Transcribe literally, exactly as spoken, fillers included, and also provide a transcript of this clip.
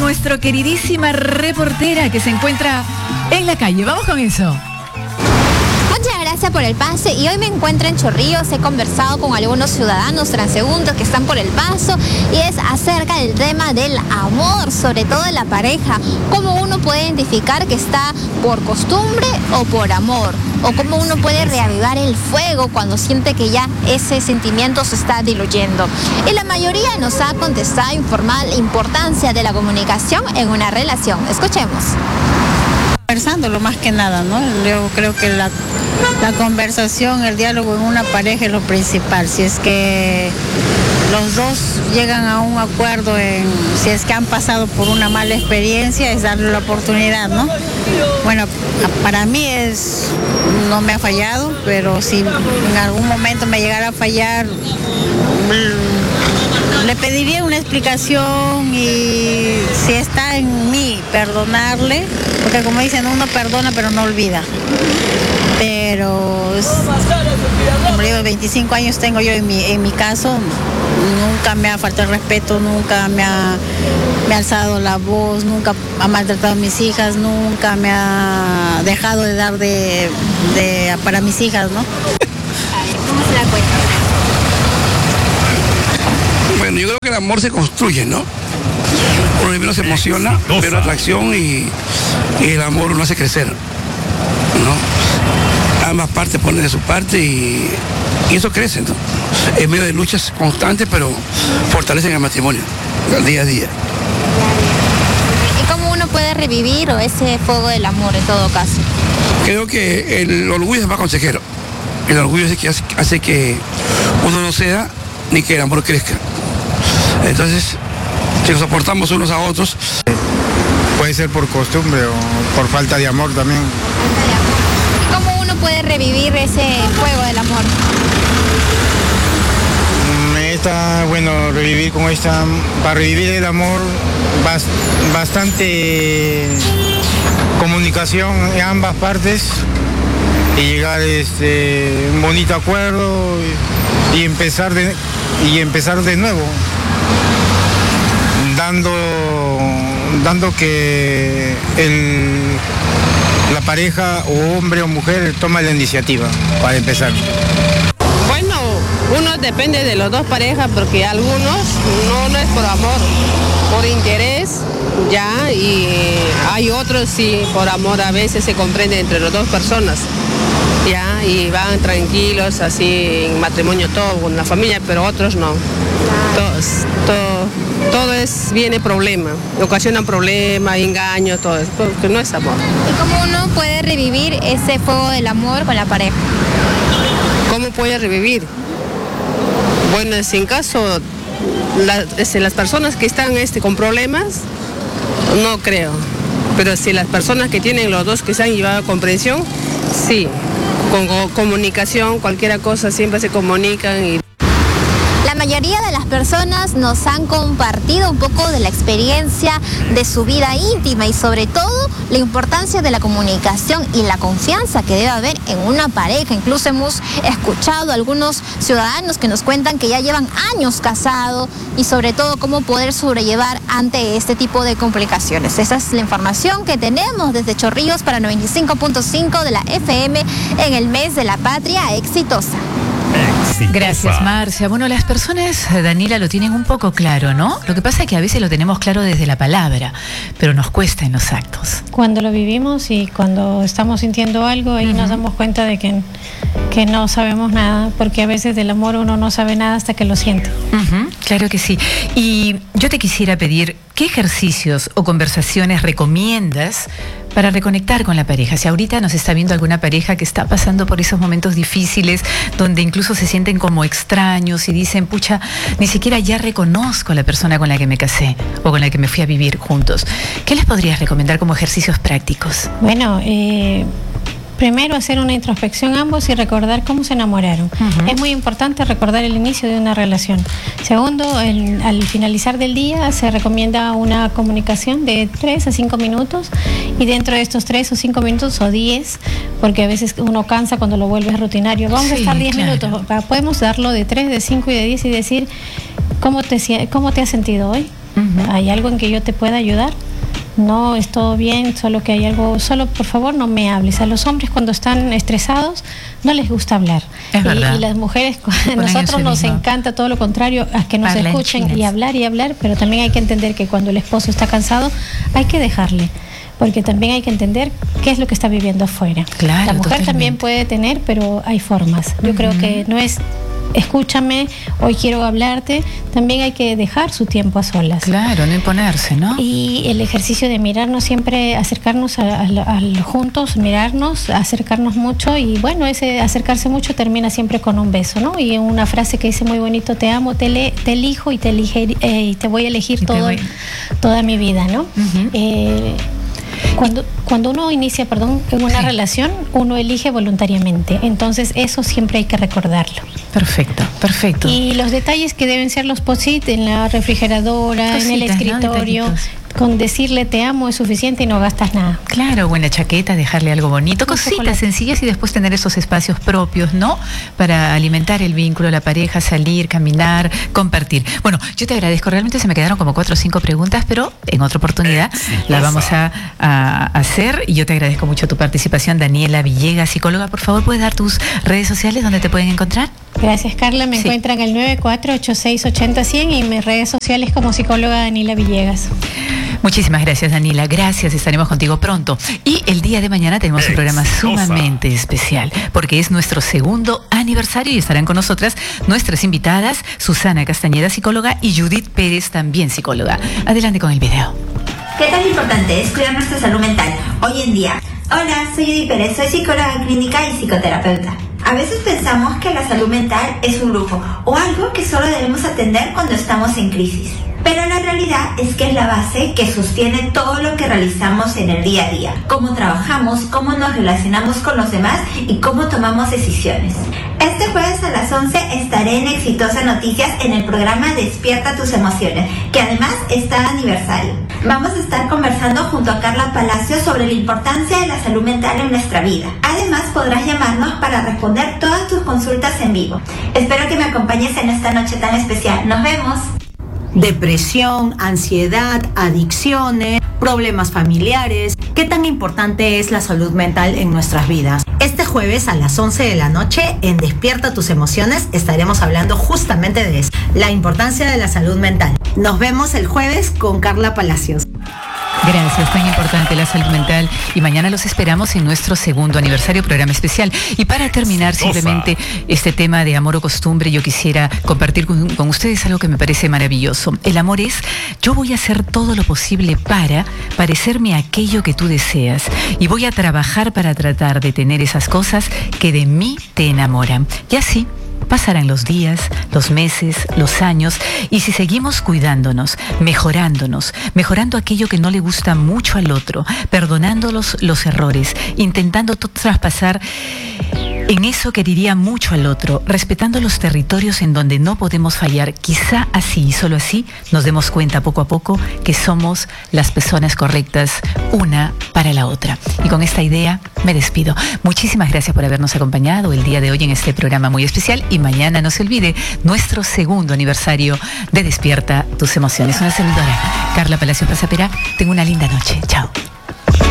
nuestra queridísima reportera que se encuentra en la calle. Vamos con eso. Muchas gracias por el pase y hoy me encuentro en Chorrillos. He conversado con algunos ciudadanos transeúntes que están por el paso y es acerca del tema del amor, sobre todo de la pareja. Cómo uno puede identificar que está por costumbre o por amor, o cómo uno puede reavivar el fuego cuando siente que ya ese sentimiento se está diluyendo. Y la mayoría nos ha contestado informar la importancia de la comunicación en una relación. Escuchemos. Conversándolo más que nada, ¿no? Yo creo que la, la conversación, el diálogo en una pareja es lo principal. Si es que los dos llegan a un acuerdo, en, si es que han pasado por una mala experiencia, es darle la oportunidad, ¿no? Bueno, para mí es, no me ha fallado, pero si en algún momento me llegara a fallar, le pediría una explicación y si está en mí, perdonarle, porque como dicen, uno perdona pero no olvida. Pero, como digo, veinticinco años tengo yo en mi, en mi caso, nunca me ha faltado el respeto, nunca me ha, me ha alzado la voz, nunca ha maltratado a mis hijas, nunca me ha dejado de dar de, de para mis hijas, ¿no? ¿Cómo se da cuenta? Bueno, yo creo que el amor se construye, ¿no? Uno primero se emociona, ve la atracción y, y el amor uno hace crecer, ¿no? Ambas partes ponen de su parte y, y eso crece, ¿no? En medio de luchas constantes, pero fortalecen el matrimonio, día a día. ¿Y cómo uno puede revivir ese fuego del amor en todo caso? Creo que el orgullo es más consejero. El orgullo es el que hace, hace que uno no ceda ni que el amor crezca. Entonces, si nos aportamos unos a otros. Puede ser por costumbre o por falta de amor también. ¿Y cómo uno puede revivir ese fuego del amor? Está bueno revivir con esta, para revivir el amor, bas, bastante comunicación en ambas partes y llegar a este, un bonito acuerdo y, y empezar de y empezar de nuevo. Dando, dando que el, la pareja o hombre o mujer toma la iniciativa para empezar. Bueno, uno depende de las dos parejas porque algunos no, no es por amor, por interés, ya, y hay otros sí, por amor a veces se comprende entre las dos personas, ya, y van tranquilos así en matrimonio todo con la familia, pero otros no. Todos, todo, todo es, viene problema, ocasionan problemas, engaños, todo eso, porque no es amor. ¿Y cómo uno puede revivir ese fuego del amor con la pareja? ¿Cómo puede revivir? Bueno, sin caso, la, este, las personas que están este, con problemas, no creo. Pero si las personas que tienen los dos que se han llevado a comprensión, sí. Con, con comunicación, cualquier cosa siempre se comunican y... La mayoría de las personas nos han compartido un poco de la experiencia de su vida íntima y sobre todo la importancia de la comunicación y la confianza que debe haber en una pareja. Incluso hemos escuchado a algunos ciudadanos que nos cuentan que ya llevan años casados y sobre todo cómo poder sobrellevar ante este tipo de complicaciones. Esa es la información que tenemos desde Chorrillos para noventa y cinco punto cinco de la F M en el mes de la patria exitosa. Gracias, Marcia. Bueno, las personas, Daniela, lo tienen un poco claro, ¿no? Lo que pasa es que a veces lo tenemos claro desde la palabra, pero nos cuesta en los actos. Cuando lo vivimos y cuando estamos sintiendo algo, ahí uh-huh. nos damos cuenta de que, que no sabemos nada, porque a veces del amor uno no sabe nada hasta que lo siente. Uh-huh. Claro que sí. Y yo te quisiera pedir, ¿qué ejercicios o conversaciones recomiendas para reconectar con la pareja? Si ahorita nos está viendo alguna pareja que está pasando por esos momentos difíciles, donde incluso se sienten como extraños y dicen, pucha, ni siquiera ya reconozco a la persona con la que me casé o con la que me fui a vivir juntos. ¿Qué les podrías recomendar como ejercicios prácticos? Bueno, eh... primero hacer una introspección ambos y recordar cómo se enamoraron. Uh-huh. Es muy importante recordar el inicio de una relación. Segundo, el, al finalizar del día se recomienda una comunicación de tres a cinco minutos y dentro de estos tres o cinco minutos o diez, porque a veces uno cansa cuando lo vuelves rutinario, vamos sí, a estar diez claro. minutos. Podemos darlo de tres, de cinco y de diez y decir cómo te, cómo te has sentido hoy. Uh-huh. ¿Hay algo en que yo te pueda ayudar? No, es todo bien, solo que hay algo, solo por favor no me hables. A los hombres cuando están estresados no les gusta hablar. Es verdad. Y, y las mujeres, a nosotros nos encanta todo lo contrario, a que nos Parla escuchen y hablar y hablar, pero también hay que entender que cuando el esposo está cansado hay que dejarle. Porque también hay que entender qué es lo que está viviendo afuera. Claro, la mujer totalmente. también puede tener, pero hay formas. Yo uh-huh. creo que no es escúchame, hoy quiero hablarte, también hay que dejar su tiempo a solas. Claro, no imponerse, ¿no? Y el ejercicio de mirarnos siempre, acercarnos a, a, a, a juntos, mirarnos, acercarnos mucho, y bueno, ese acercarse mucho termina siempre con un beso, ¿no? Y una frase que dice muy bonito, te amo, te, le, te elijo y te, elige, eh, y te voy a elegir todo, voy... toda mi vida, ¿no? Uh-huh. eh, Cuando, cuando uno inicia, perdón, en una sí. relación, uno elige voluntariamente. Entonces, eso siempre hay que recordarlo. Perfecto, perfecto. Y los detalles que deben ser los post-it en la refrigeradora, Cositas, en el escritorio, ¿no? Con decirle te amo es suficiente y no gastas nada. Claro, buena chaqueta, dejarle algo bonito, un cositas chocolate. Sencillas, y después tener esos espacios propios, ¿no? Para alimentar el vínculo, la pareja, salir, caminar, compartir. Bueno, yo te agradezco, realmente se me quedaron como cuatro o cinco preguntas, pero en otra oportunidad eh, la vamos a, a hacer, y yo te agradezco mucho tu participación. Daniela Villegas, psicóloga, por favor, ¿puedes dar tus redes sociales donde te pueden encontrar? Gracias, Carla, me sí. encuentran al nueve cuatro ocho seis ocho cero cien y mis redes sociales como psicóloga Daniela Villegas. Muchísimas gracias, Daniela. Gracias, estaremos contigo pronto. Y el día de mañana tenemos un programa sumamente especial, porque es nuestro segundo aniversario y estarán con nosotras nuestras invitadas, Susana Castañeda, psicóloga, y Judith Pérez, también psicóloga. Adelante con el video. ¿Qué tan importante es cuidar nuestra salud mental hoy en día? Hola, soy Judith Pérez, soy psicóloga clínica y psicoterapeuta. A veces pensamos que la salud mental es un lujo o algo que solo debemos atender cuando estamos en crisis. Pero la realidad es que es la base que sostiene todo lo que realizamos en el día a día. Cómo trabajamos, cómo nos relacionamos con los demás y cómo tomamos decisiones. Este jueves a las once estaré en Exitosa Noticias en el programa Despierta tus emociones, que además está de aniversario. Vamos a estar conversando junto a Carla Palacios sobre la importancia de la salud mental en nuestra vida. Además podrás llamarnos para responder todas tus consultas en vivo. Espero que me acompañes en esta noche tan especial. Nos vemos. Depresión, ansiedad, adicciones, problemas familiares. ¿Qué tan importante es la salud mental en nuestras vidas? Este jueves a las once de la noche en Despierta tus emociones estaremos hablando justamente de eso, la importancia de la salud mental. Nos vemos el jueves con Carla Palacios. Gracias, tan importante la salud mental, y mañana los esperamos en nuestro segundo aniversario, programa especial. Y para terminar simplemente este tema de amor o costumbre, yo quisiera compartir con, con ustedes algo que me parece maravilloso. El amor es, yo voy a hacer todo lo posible para parecerme a aquello que tú deseas, y voy a trabajar para tratar de tener esas cosas que de mí te enamoran. Y así pasarán los días, los meses, los años, y si seguimos cuidándonos, mejorándonos, mejorando aquello que no le gusta mucho al otro, perdonando los, los errores, intentando traspasar en eso que diría mucho al otro, respetando los territorios en donde no podemos fallar, quizá así y solo así nos demos cuenta poco a poco que somos las personas correctas una para la otra. Y con esta idea me despido. Muchísimas gracias por habernos acompañado el día de hoy en este programa muy especial, y mañana no se olvide nuestro segundo aniversario de Despierta tus emociones. Una servidora, Carla Palacios Pasapera. Tengo una linda noche. Chao.